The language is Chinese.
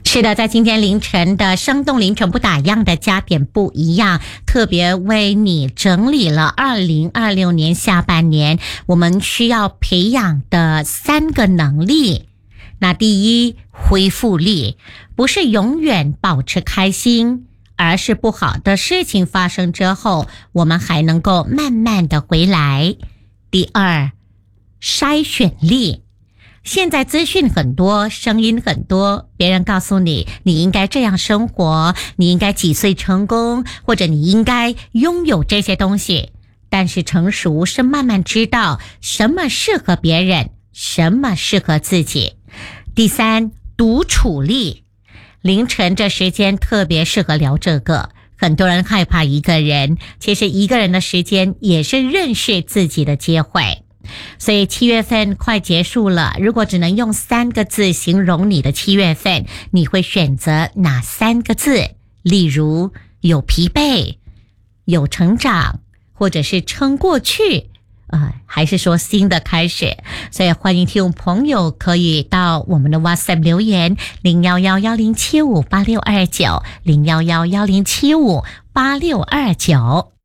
是的，在今天凌晨的生动凌晨不打烊的加点不一样，特别为你整理了2026年下半年我们需要培养的3个能力。那第一，恢复力，不是永远保持开心，而是不好的事情发生之后，我们还能够慢慢的回来。第二，筛选力，现在资讯很多，声音很多，别人告诉你你应该这样生活，你应该几岁成功，或者你应该拥有这些东西。但是成熟是慢慢知道什么适合别人，什么适合自己。第三，独处力，凌晨这时间特别适合聊这个。很多人害怕一个人，其实一个人的时间也是认识自己的机会。所以7月份快结束了，如果只能用3个字形容你的7月份，你会选择哪3个字？例如有疲惫，有成长，或者是撑过去，还是说新的开始。所以欢迎听众朋友可以到我们的 WhatsApp 留言01110758629 01110758629。